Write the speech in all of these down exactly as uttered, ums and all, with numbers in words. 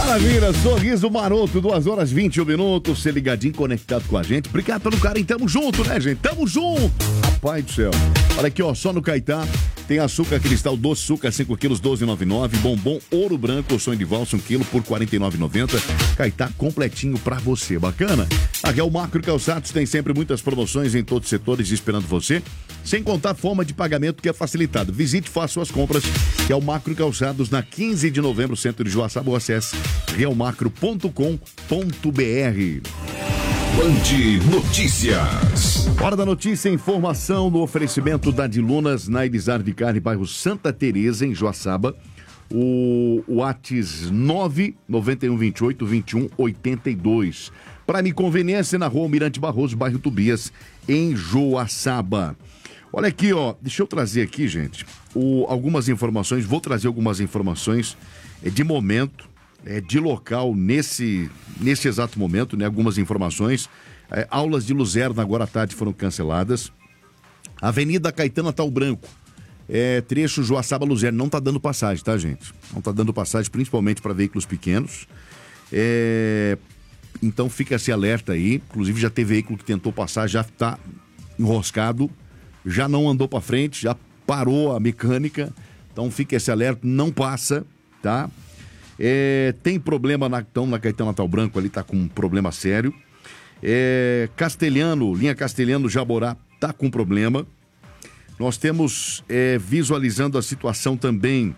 Maravilha, sorriso maroto, duas horas e vinte e um minutos, você ligadinho, conectado com a gente. Obrigado pelo carinho, tamo junto, né, gente? Tamo junto! Rapaz do céu. Olha aqui, ó, só no Caetá tem açúcar cristal doce, açúcar cinco quilos, doze reais e noventa e nove centavos. Bombom ouro branco, sonho de valsa, um quilo por quarenta e nove reais e noventa centavos. Caetá completinho pra você, bacana? A Real Macro Calçados tem sempre muitas promoções em todos os setores esperando você, sem contar a forma de pagamento que é facilitado. Visite e faça suas compras, Real Macro Calçados, na quinze de novembro, centro de Joaçaba, ou acesse real macro ponto com ponto b r. Band Notícias. Hora da notícia, informação no oferecimento da Dilunas, na Elizar de Carne, bairro Santa Teresa, em Joaçaba. O WhatsApp nove nove um dois oito, dois um oito dois. Prime Conveniência, na rua Almirante Barroso, bairro Tobias, em Joaçaba. Olha aqui, ó, deixa eu trazer aqui, gente, o, algumas informações, vou trazer algumas informações é, de momento, é, de local, nesse, nesse exato momento, né, algumas informações. É, aulas de Luzerna agora à tarde foram canceladas. Avenida Caetano Tal Branco, é, trecho Joaçaba-Luzerna, não tá dando passagem, tá, gente? Não tá dando passagem, principalmente para veículos pequenos. É, então fica esse alerta aí, inclusive já teve veículo que tentou passar, já tá enroscado, já não andou para frente, já parou a mecânica, então fica esse alerta, não passa, tá? É, tem problema na, então, na Caetano Natal Branco ali, tá com um problema sério. É, Castelhano, linha Castelhano Jaborá, tá com problema. Nós temos é, visualizando a situação também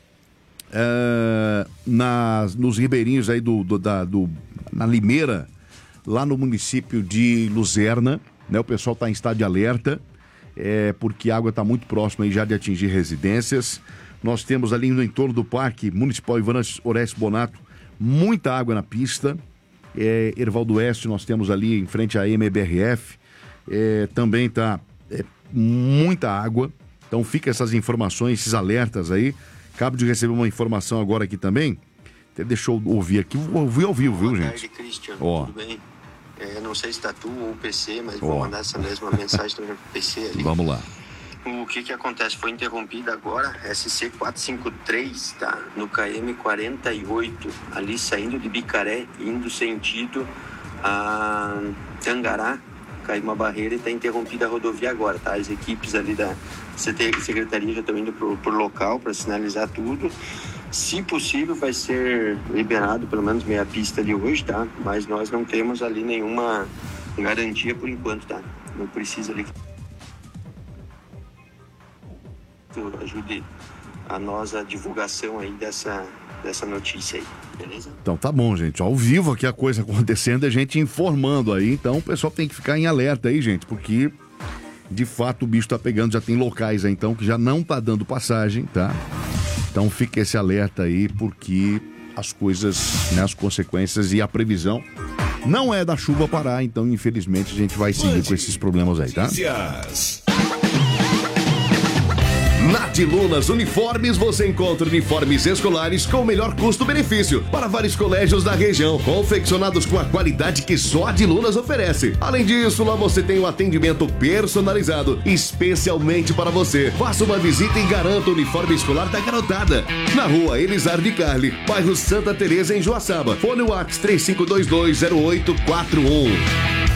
é, nas, nos ribeirinhos aí do, do, da, do, na Limeira, lá no município de Luzerna, né? O pessoal tá em estado de alerta, é, porque a água tá muito próxima aí já de atingir residências. Nós temos ali no entorno do Parque Municipal Ivan Orestes Bonato muita água na pista. É, Hervaldo Oeste, nós temos ali em frente à M B R F, é, também tá é, muita água. Então fica essas informações, esses alertas aí. Acabo de receber uma informação agora aqui também. Até deixa eu ouvir aqui, vou ouvir ao vivo, viu, gente? Boa tarde, Christian. Ó. Tudo bem? É, não sei se tá tu ou o P C, mas Ó. vou mandar essa mesma mensagem também pro P C ali. Vamos lá. O que que acontece? Foi interrompida agora, S C quatrocentos e cinquenta e três, tá? No K M quarenta e oito, ali saindo de Bicaré, indo sentido a Tangará, caiu uma barreira e tá interrompida a rodovia agora, tá? As equipes ali da Secretaria já estão indo pro, pro local para sinalizar tudo. Se possível, vai ser liberado pelo menos meia pista ali hoje, tá? Mas nós não temos ali nenhuma garantia por enquanto, tá? Não precisa ali ajude a nós a divulgação aí dessa, dessa notícia aí, beleza? Então tá bom, gente, ao vivo aqui a coisa acontecendo, a gente informando aí, então o pessoal tem que ficar em alerta aí, gente, porque de fato o bicho tá pegando, já tem locais aí então que já não tá dando passagem, tá? Então fica esse alerta aí, porque as coisas, né, as consequências e a previsão não é da chuva parar, então infelizmente a gente vai seguir com esses problemas aí, tá? Notícias. Na Dilunas Uniformes você encontra uniformes escolares com o melhor custo-benefício para vários colégios da região, confeccionados com a qualidade que só a Dilunas oferece. Além disso, lá você tem um atendimento personalizado, especialmente para você. Faça uma visita e garanta o uniforme escolar da garotada. Na rua Elizar de Carli, bairro Santa Teresa, em Joaçaba. Fone WhatsApp três cinco dois dois zero oito quatro um.